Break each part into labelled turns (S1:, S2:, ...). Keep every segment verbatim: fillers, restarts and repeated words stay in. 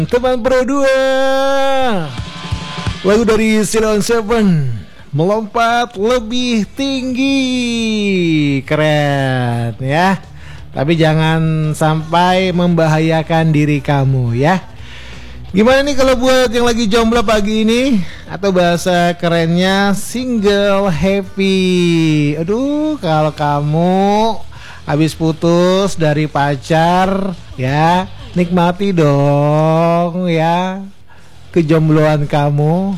S1: Teman Pro dua, lagu dari Ceylon Seven, melompat lebih tinggi. Keren ya. Tapi jangan sampai membahayakan diri kamu ya. Gimana nih kalau buat yang lagi jomblo pagi ini, atau bahasa kerennya single happy. Aduh, kalau kamu habis putus dari pacar ya, nikmati dong ya kejombloan kamu.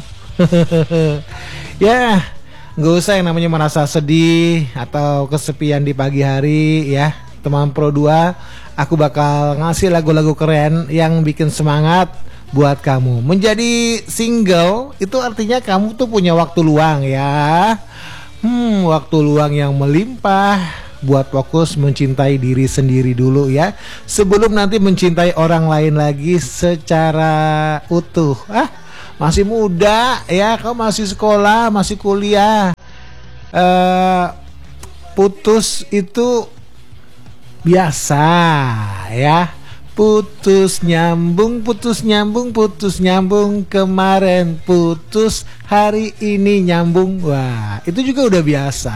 S1: Ya, nggak usah yang namanya merasa sedih atau kesepian di pagi hari ya. Teman Pro dua, aku bakal ngasih lagu-lagu keren yang bikin semangat buat kamu. Menjadi single itu artinya kamu tuh punya waktu luang ya. Hmm, waktu luang yang melimpah buat fokus mencintai diri sendiri dulu ya, sebelum nanti mencintai orang lain lagi secara utuh. Ah, masih muda ya, kau masih sekolah, masih kuliah. uh, Putus itu biasa ya. Putus nyambung, putus nyambung, putus nyambung. Kemarin putus, hari ini nyambung. Wah, itu juga udah biasa.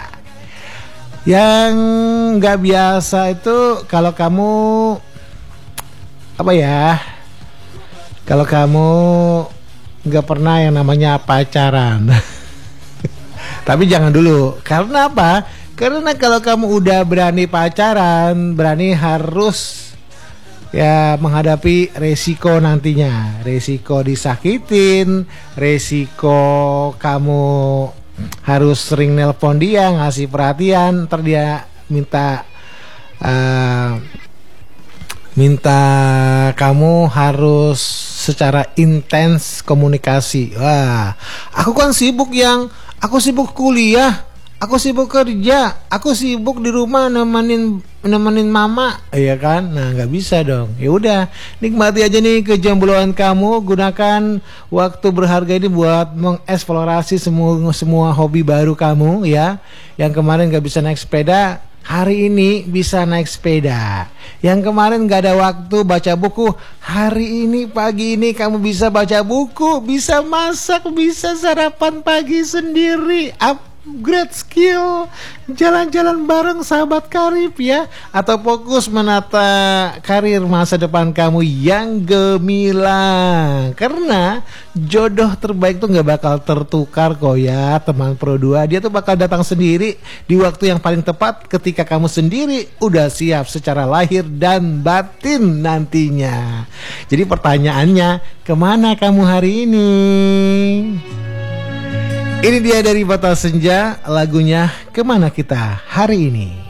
S1: Yang nggak biasa itu kalau kamu apa ya? Kalau kamu nggak pernah yang namanya pacaran. Tapi jangan dulu. Karena apa? Karena kalau kamu udah berani pacaran, berani harus ya menghadapi resiko nantinya. Resiko disakitin, resiko kamu harus sering nelpon dia, ngasih perhatian, ntar dia minta uh, minta kamu harus secara intens komunikasi. Wah, aku kan sibuk yang aku sibuk kuliah, aku sibuk kerja, aku sibuk di rumah nemenin nemenin mama, iya kan? Nah, nggak bisa dong. Ya udah, nikmati aja nih kejombloan kamu. Gunakan waktu berharga ini buat mengeksplorasi semua semua hobi baru kamu ya. Yang kemarin nggak bisa naik sepeda, hari ini bisa naik sepeda. Yang kemarin nggak ada waktu baca buku, hari ini pagi ini kamu bisa baca buku, bisa masak, bisa sarapan pagi sendiri. Upgrade skill, jalan-jalan bareng sahabat karib ya, atau fokus menata karir masa depan kamu yang gemilang. Karena jodoh terbaik tuh nggak bakal tertukar kok ya teman Pro dua. Dia tuh bakal datang sendiri di waktu yang paling tepat ketika kamu sendiri udah siap secara lahir dan batin nantinya. Jadi pertanyaannya, kemana kamu hari ini? Ini dia dari Batas Senja, lagunya Kemana Kita Hari Ini.